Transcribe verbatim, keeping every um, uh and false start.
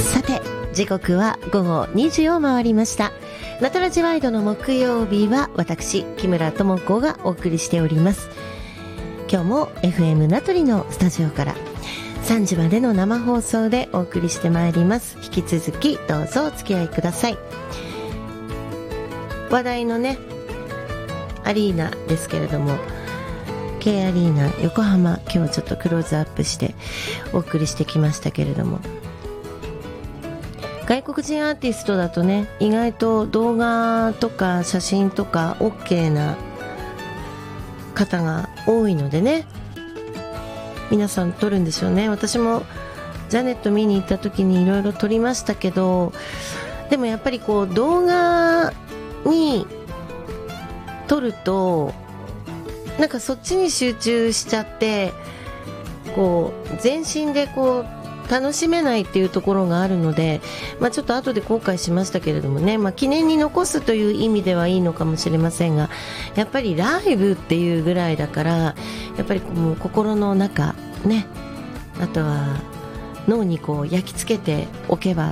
さて時刻はごごにじを回りました。ナトラジワイドの木曜日は私木村智子がお送りしております。今日も エフエム 名取のスタジオからさんじまでの生放送でお送りしてまいります。引き続きどうぞお付き合いください。話題のねアリーナですけれども、 K アリーナ横浜、今日ちょっとクローズアップしてお送りしてきましたけれども、外国人アーティストだとね、意外と動画とか写真とか OK な方が多いのでね、皆さん撮るんですよね。私もジャネット見に行った時にいろいろ撮りましたけど、でもやっぱりこう動画に撮るとなんかそっちに集中しちゃって、こう全身でこう楽しめないっていうところがあるので、まあ、ちょっと後で後悔しましたけれどもね、まあ、記念に残すという意味ではいいのかもしれませんが、やっぱりライブっていうぐらいだから、やっぱりもう心の中ね、あとは脳にこう焼き付けておけば